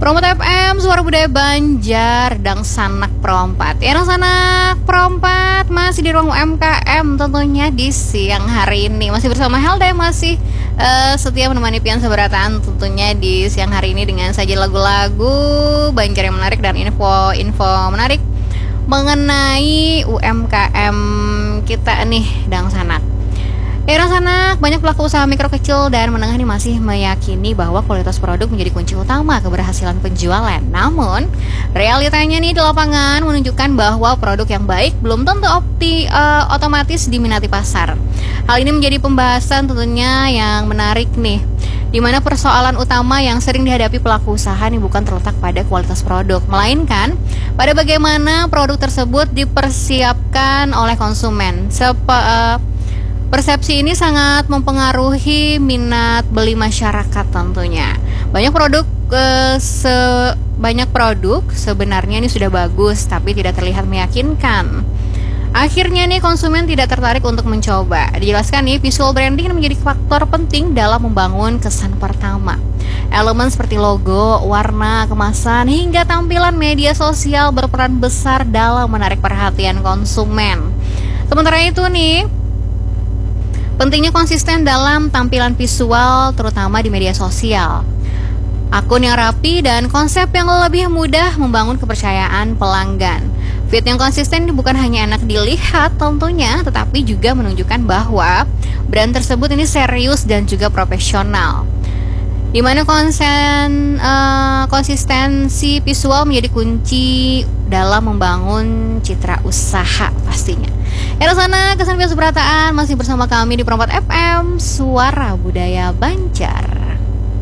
Perompat FM, suara budaya Banjar, dan Sanak Perompat. Ya, Sanak Perompat masih di ruang UMKM tentunya di siang hari ini. Masih bersama Helda yang masih setia menemani Pian Seberataan tentunya di siang hari ini dengan saja lagu-lagu Banjar yang menarik dan info-info menarik mengenai UMKM kita nih, Dang Sanak. Ya, Sanak, banyak pelaku usaha mikro kecil dan menengah ini masih meyakini bahwa kualitas produk menjadi kunci utama keberhasilan penjualan. Namun, realitanya nih di lapangan menunjukkan bahwa produk yang baik belum tentu otomatis diminati pasar. Hal ini menjadi pembahasan tentunya yang menarik nih, di mana persoalan utama yang sering dihadapi pelaku usaha nih bukan terletak pada kualitas produk, melainkan pada bagaimana produk tersebut dipersiapkan oleh konsumen. Persepsi ini sangat mempengaruhi minat beli masyarakat tentunya. Banyak produk sebenarnya ini sudah bagus tapi tidak terlihat meyakinkan. Akhirnya nih konsumen tidak tertarik untuk mencoba. Dijelaskan nih, visual branding menjadi faktor penting dalam membangun kesan pertama. Elemen seperti logo, warna, kemasan, hingga tampilan media sosial berperan besar dalam menarik perhatian konsumen. Sementara itu nih, pentingnya konsisten dalam tampilan visual, terutama di media sosial. Akun yang rapi dan konsep yang lebih mudah membangun kepercayaan pelanggan. Feed yang konsisten bukan hanya enak dilihat tentunya, tetapi juga menunjukkan bahwa brand tersebut ini serius dan juga profesional. Di mana konsistensi visual menjadi kunci dalam membangun citra usaha pastinya. Ya, sana kesan Pian Seberataan masih bersama kami di Perompat FM, suara budaya Banjar.